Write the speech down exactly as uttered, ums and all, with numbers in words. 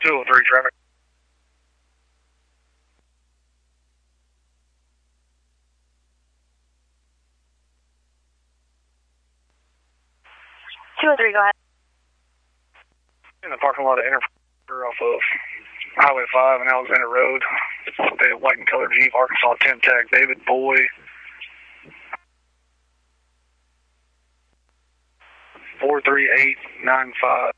two oh three traffic. two oh three, go ahead. In the parking lot of Interfer off of Highway five and Alexander Road. The white and colored Jeep, Arkansas ten tag, David Boy. four three eight nine five.